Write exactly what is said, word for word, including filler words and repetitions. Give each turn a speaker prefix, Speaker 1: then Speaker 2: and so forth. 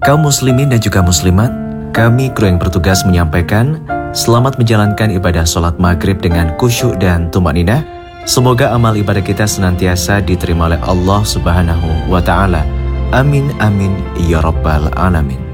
Speaker 1: Kaum muslimin dan juga muslimat, kami kru yang bertugas menyampaikan selamat menjalankan ibadah sholat maghrib dengan khusyuk dan tumakninah. Semoga amal ibadah kita senantiasa diterima oleh Allah Subhanahu wa Ta'ala. Amin amin ya rabbal alamin.